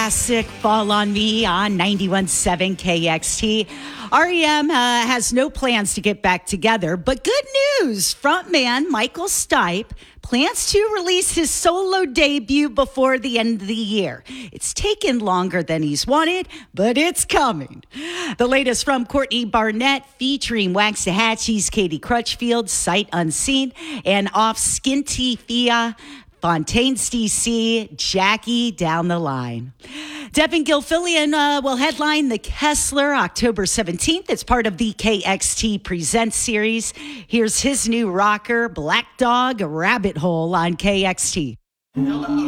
classic Fall on Me on 91.7 KXT. REM has no plans to get back together, but good news. Frontman Michael Stipe plans to release his solo debut before the end of the year. It's taken longer than he's wanted, but it's coming. The latest from Courtney Barnett featuring Waxahachie's Katie Crutchfield, Sight Unseen, and off Skinty Thea, Fontaine's DC, Jackie down the line. Devin Gilfillian will headline the Kessler October 17th. It's part of the KXT Presents series. Here's his new rocker, Black Dog Rabbit Hole on KXT. Hello.